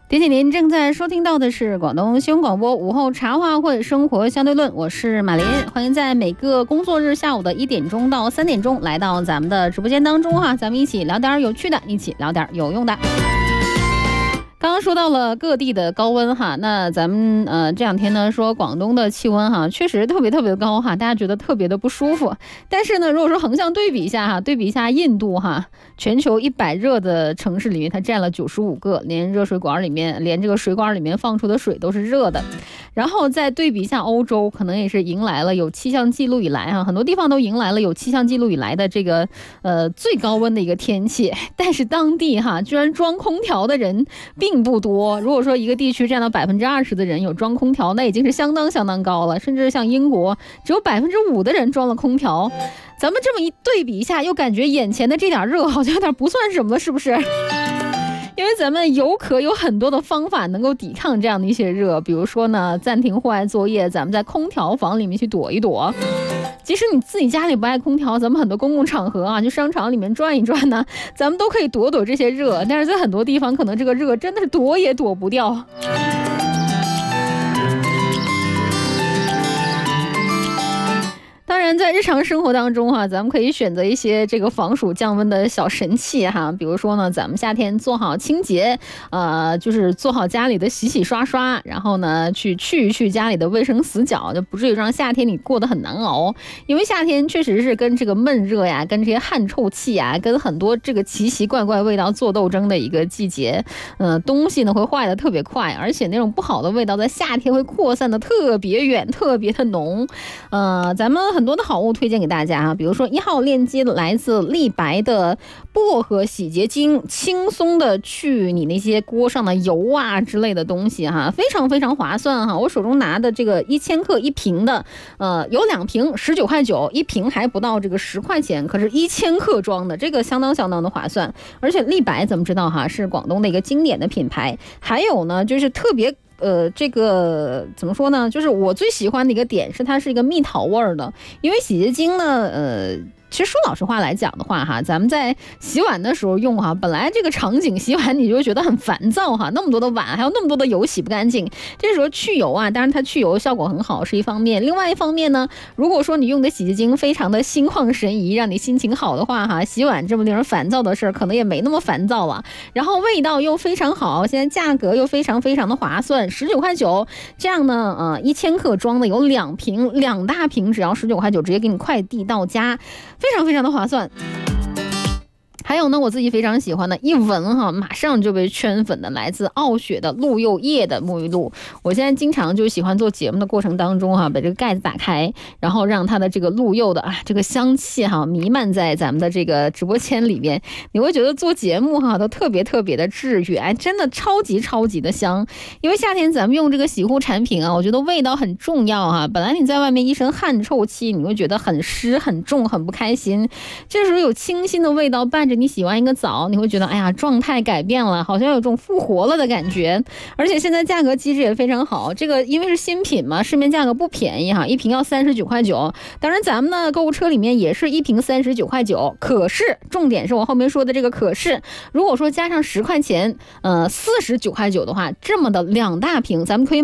提醒您正在收听到的是广东新闻广播午后茶话会生活相对论，我是马林，欢迎在每个工作日下午的1点钟到3点钟来到咱们的直播间当中哈，咱们一起聊点有趣的，一起聊点有用的。刚刚说到了各地的高温哈，那咱们这两天呢说广东的气温哈，确实特别的高哈，大家觉得特别的不舒服。但是呢，如果说横向对比一下哈，对比一下印度哈，全球100热的城市里面，它占了95个，连热水管里面，连这个水管里面放出的水都是热的。然后再对比一下欧洲，可能也是迎来了有气象记录以来哈，很多地方都迎来了有气象记录以来的这个最高温的一个天气，但是当地哈居然装空调的人并不多。如果说一个地区占到20%的人有装空调，那已经是相当高了，甚至像英国只有5%的人装了空调。咱们这么一对比一下，又感觉眼前的这点热好像有点不算什么了，是不是？因为咱们有很多的方法能够抵抗这样的一些热，比如说呢，暂停户外作业，咱们在空调房里面去躲一躲。即使你自己家里不爱空调，咱们很多公共场合啊，去商场里面转一转呢，咱们都可以躲这些热。但是在很多地方，可能这个热真的是躲也躲不掉。当然在日常生活当中哈，咱们可以选择一些这个防暑降温的小神器哈，比如说呢，咱们夏天做好清洁，就是做好家里的洗刷，然后呢去家里的卫生死角，就不至于让夏天你过得很难熬。因为夏天确实是跟这个闷热呀，跟这些汗臭气呀，跟很多这个奇奇怪怪味道做斗争的一个季节。东西呢会坏的特别快，而且那种不好的味道在夏天会扩散的特别远，特别的浓。咱们很多的好物推荐给大家啊，比如说1号链接来自立白的薄荷洗洁精，轻松的去你那些锅上的油啊之类的东西哈，非常划算哈。我手中拿的这个1000克1瓶的，有2瓶19块9，一瓶还不到这个10块钱，可是1000克装的，这个相当的划算。而且立白咱们知道哈，是广东的一个经典的品牌，还有呢就是特别这个怎么说呢？就是我最喜欢的一个点是它是一个蜜桃味儿的，因为洗洁精呢，其实说老实话来讲的话哈，咱们在洗碗的时候用哈，本来这个场景洗碗你就会觉得很烦躁哈，那么多的碗还有那么多的油洗不干净，这时候去油啊，当然它去油效果很好是一方面，另外一方面呢，如果说你用的洗洁精非常的心旷神怡，让你心情好的话哈，洗碗这么令人烦躁的事儿可能也没那么烦躁了，然后味道又非常好，现在价格又非常的划算，19块9，这样呢1000克装的有2瓶，2大瓶只要19块9，直接给你快递到家，非常的划算。还有呢，我自己非常喜欢的，一闻哈马上就被圈粉的，来自傲雪的鹿柚叶的沐浴露。我现在经常就喜欢做节目的过程当中哈，把这个盖子打开，然后让它的这个鹿柚的这个香气哈弥漫在咱们的这个直播间里面，你会觉得做节目哈都特别的治愈，真的超级的香。因为夏天咱们用这个洗护产品啊，我觉得味道很重要哈。本来你在外面一身汗臭气，你会觉得很湿很重很不开心，这时候有清新的味道伴着你洗完一个澡，你会觉得哎呀状态改变了，好像有种复活了的感觉。而且现在价格机制也非常好，这个因为是新品嘛，市面价格不便宜哈，一瓶要39块9。当然咱们呢购物车里面也是一瓶39块9，可是重点是我后面说的这个可是，如果说加上10块钱，49块9的话，这么的2大瓶咱们可以